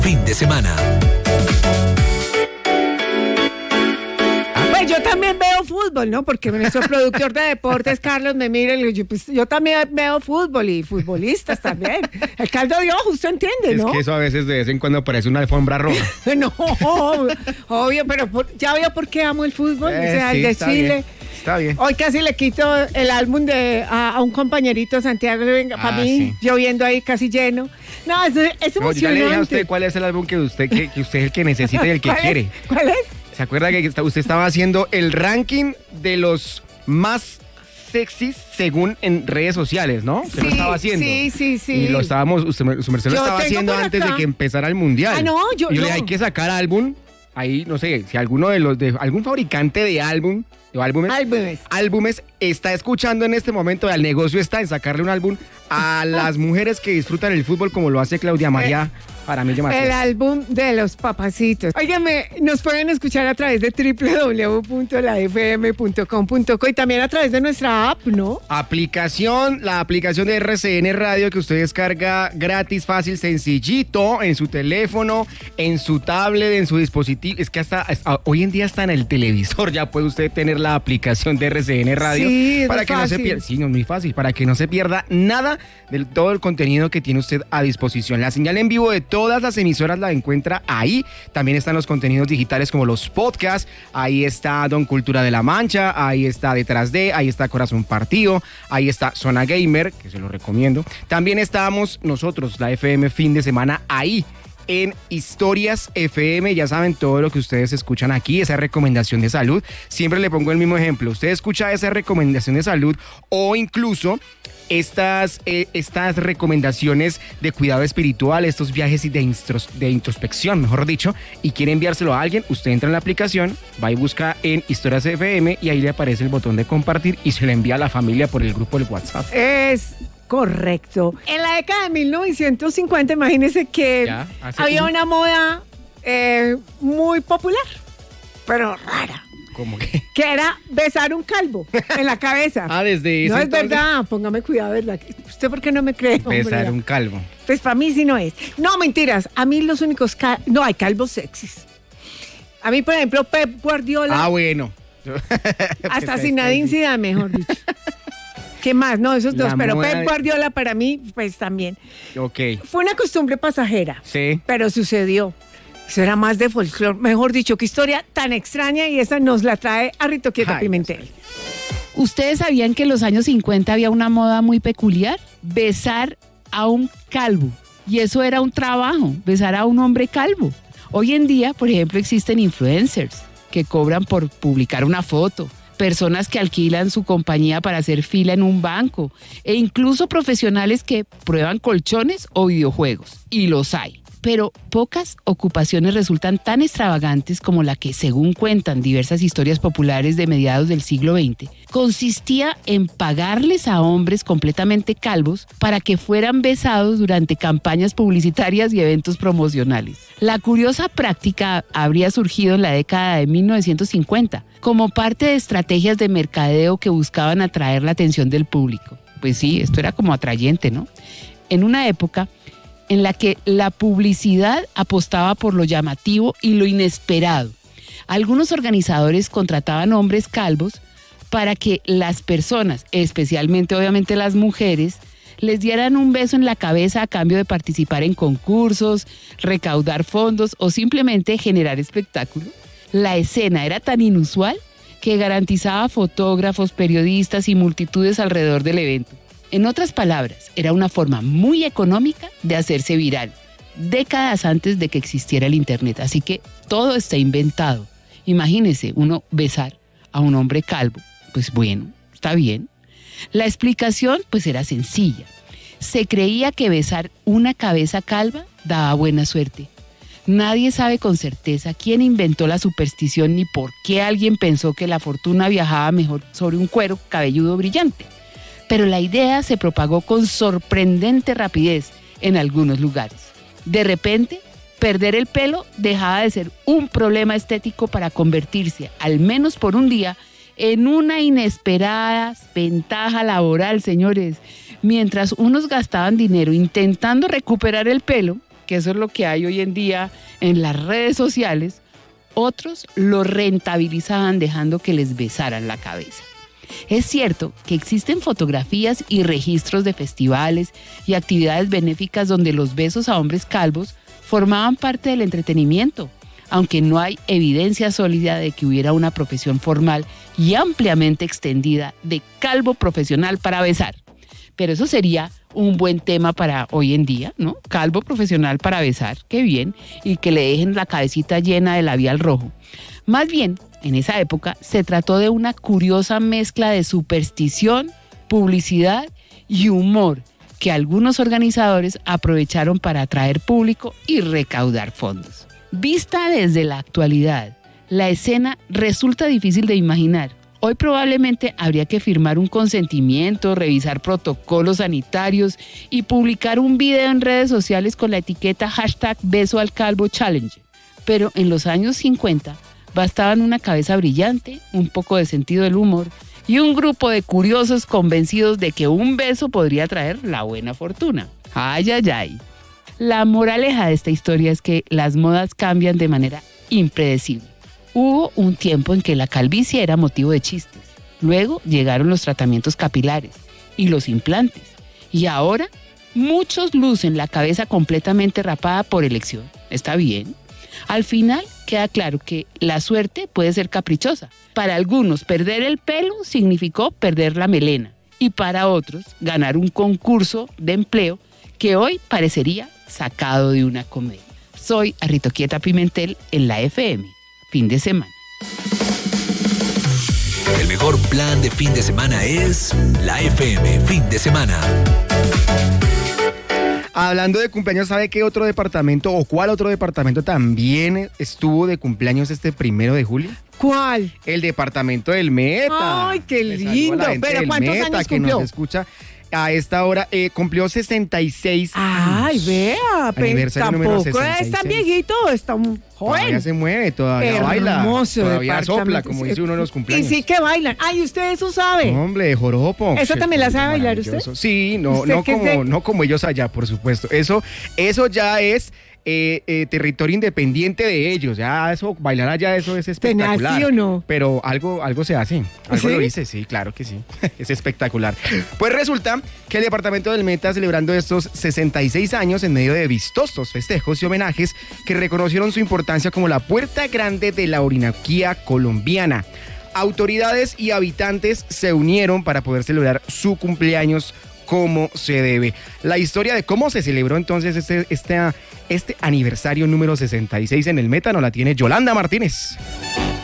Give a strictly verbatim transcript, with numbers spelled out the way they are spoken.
Fin de semana. Pues yo también veo fútbol, ¿no? Porque nuestro productor de deportes, Carlos, me mira y le digo, pues yo también veo fútbol y futbolistas también. El caldo de ojo, usted entiende, ¿no? Es que eso a veces de vez en cuando parece una alfombra roja. No, obvio, pero por, ya veo por qué amo el fútbol, Eh, o sea, sí, el está desfile. bien, está bien. Hoy casi le quito el álbum de a, a un compañerito Santiago, venga, Ah, para mí, sí. yo viendo ahí casi lleno. No, es, es No, yo ya le dije a emocionante. usted cuál es el álbum que usted, que, que usted es el que necesita y el que ¿Cuál es? quiere. ¿Cuál es? ¿Se acuerda que usted estaba haciendo el ranking de los más sexys según en redes sociales, ¿no? Usted lo Sí, estaba haciendo. sí, sí, sí. Y lo estábamos, usted, su merced lo Yo estaba tengo haciendo por antes acá. de que empezara el mundial. Ah, no, yo- Y yo le no. hay que sacar álbum. Ahí, no sé, si alguno de los, de algún fabricante de álbum, de álbumes, Álbumes. álbumes está escuchando en este momento, el negocio está en sacarle un álbum a las mujeres que disfrutan el fútbol como lo hace Claudia María. Para mí, demasiado. El álbum de los papacitos. Óigame, nos pueden escuchar a través de doble u doble u doble u punto la f m punto com punto co y también a través de nuestra app, ¿no? Aplicación, la aplicación de R C N Radio que usted descarga gratis, fácil, sencillito, en su teléfono, en su tablet, en su dispositivo. Es que hasta, hasta hoy en día está en el televisor, ya puede usted tener la aplicación de R C N Radio. Sí, es para muy que no se fácil. pierda. Sí, no es muy fácil, para que no se pierda nada de todo el contenido que tiene usted a disposición. La señal en vivo de todas las emisoras la encuentra ahí. También están los contenidos digitales como los podcasts. Ahí está Don Cultura de la Mancha, ahí está Detrás de, ahí está Corazón Partido, ahí está Zona Gamer, que se lo recomiendo. También estamos nosotros, la F M Fin de Semana, ahí en Historias F M, ya saben todo lo que ustedes escuchan aquí, esa recomendación de salud. Siempre le pongo el mismo ejemplo. Usted escucha esa recomendación de salud o incluso estas, eh, estas recomendaciones de cuidado espiritual, estos viajes de, instros, de introspección, mejor dicho, y quiere enviárselo a alguien, usted entra en la aplicación, va y busca en Historias F M y ahí le aparece el botón de compartir y se lo envía a la familia por el grupo del WhatsApp. Es correcto. En la década de mil novecientos cincuenta, imagínense que Ya, hace había un- una moda eh, muy popular, pero rara, ¿Cómo que? que era besar un calvo en la cabeza. Ah, desde ese No es entonces. verdad, póngame cuidado, ¿verdad? ¿Usted por qué no me cree? Besar hombre? un calvo. Pues para mí sí no es. No, mentiras. A mí los únicos... cal- No, hay calvos sexys. A mí, por ejemplo, Pep Guardiola, Ah, bueno. hasta Zinedine Zidane, mejor dicho. ¿Qué más? No, esos La dos. Pero moda Pep de- Guardiola para mí, pues también. Ok. Fue una costumbre pasajera, Sí. pero sucedió. Eso era más de folclore. Mejor dicho, qué historia tan extraña, y esa nos la trae Arrito Quieta Ay, Pimentel. ¿Ustedes sabían que en los años cincuenta había una moda muy peculiar? Besar a un calvo. Y eso era un trabajo, besar a un hombre calvo. Hoy en día, por ejemplo, existen influencers que cobran por publicar una foto, personas que alquilan su compañía para hacer fila en un banco, e incluso profesionales que prueban colchones o videojuegos. Y los hay. Pero pocas ocupaciones resultan tan extravagantes como la que, según cuentan diversas historias populares de mediados del siglo veinte, consistía en pagarles a hombres completamente calvos para que fueran besados durante campañas publicitarias y eventos promocionales. La curiosa práctica habría surgido en la década de mil novecientos cincuenta como parte de estrategias de mercadeo que buscaban atraer la atención del público. Pues sí, esto era como atrayente, ¿no? En una época en la que la publicidad apostaba por lo llamativo y lo inesperado. Algunos organizadores contrataban hombres calvos para que las personas, especialmente obviamente las mujeres, les dieran un beso en la cabeza a cambio de participar en concursos, recaudar fondos o simplemente generar espectáculo. La escena era tan inusual que garantizaba fotógrafos, periodistas y multitudes alrededor del evento. En otras palabras, era una forma muy económica de hacerse viral, décadas antes de que existiera el internet. Así que todo está inventado. Imagínese uno besar a un hombre calvo. Pues bueno, está bien. La explicación pues era sencilla. Se creía que besar una cabeza calva daba buena suerte. Nadie sabe con certeza quién inventó la superstición ni por qué alguien pensó que la fortuna viajaba mejor sobre un cuero cabelludo brillante. Pero la idea se propagó con sorprendente rapidez en algunos lugares. De repente, perder el pelo dejaba de ser un problema estético para convertirse, al menos por un día, en una inesperada ventaja laboral, señores. Mientras unos gastaban dinero intentando recuperar el pelo, que eso es lo que hay hoy en día en las redes sociales, otros lo rentabilizaban dejando que les besaran la cabeza. Es cierto que existen fotografías y registros de festivales y actividades benéficas donde los besos a hombres calvos formaban parte del entretenimiento, aunque no hay evidencia sólida de que hubiera una profesión formal y ampliamente extendida de calvo profesional para besar. Pero eso sería un buen tema para hoy en día, ¿no? Calvo profesional para besar, qué bien, y que le dejen la cabecita llena de labial rojo. Más bien, en esa época se trató de una curiosa mezcla de superstición, publicidad y humor que algunos organizadores aprovecharon para atraer público y recaudar fondos. Vista desde la actualidad, la escena resulta difícil de imaginar. Hoy probablemente habría que firmar un consentimiento, revisar protocolos sanitarios y publicar un video en redes sociales con la etiqueta hashtag Beso al Calvo Challenge. Pero en los años cincuenta bastaban una cabeza brillante, un poco de sentido del humor y un grupo de curiosos convencidos de que un beso podría traer la buena fortuna. ¡Ay, ay, ay! La moraleja de esta historia es que las modas cambian de manera impredecible. Hubo un tiempo en que la calvicie era motivo de chistes. Luego llegaron los tratamientos capilares y los implantes. Y ahora muchos lucen la cabeza completamente rapada por elección. Está bien. Al final queda claro que la suerte puede ser caprichosa. Para algunos perder el pelo significó perder la melena. Y para otros ganar un concurso de empleo que hoy parecería sacado de una comedia. Soy Arritoquieta Pimentel en la F M. Fin de semana. El mejor plan de fin de semana es la F M, fin de semana. Hablando de cumpleaños, ¿sabe qué otro departamento o cuál otro departamento también estuvo de cumpleaños este primero de julio? ¿Cuál? El departamento del Meta. Ay, qué Le saludo lindo. a la gente Pero del ¿cuántos Meta años que cumplió? nos escucha a esta hora. Eh, cumplió sesenta y seis Ay, años. vea, pero Aniversario número tampoco es sesenta y tan seis. viejito, está un Todavía joven. se mueve, todavía baila. Hermoso Todavía sopla, departamento. como dice uno en los Y cumpleaños. sí que bailan. Ay, usted eso sabe. Hombre, joropo. ¿Eso Qué también la sabe bailar maravilloso. usted? Sí, no, ¿Usted no qué es como, de- no como ellos allá, por supuesto. Eso, eso ya es eh, eh, territorio independiente de ellos. Ya eso, bailar allá, eso es espectacular. ¿Tenaz, sí o no? Pero algo, algo se hace. Algo ¿Sí? lo dice, sí, claro que sí. Es espectacular. Pues resulta que el departamento del Meta, celebrando estos sesenta y seis años en medio de vistosos festejos y homenajes que reconocieron su importancia como la puerta grande de la Orinoquía colombiana. Autoridades y habitantes se unieron para poder celebrar su cumpleaños como se debe. La historia de cómo se celebró entonces este, este, este aniversario número sesenta y seis en el Meta nos la tiene Yolanda Martínez.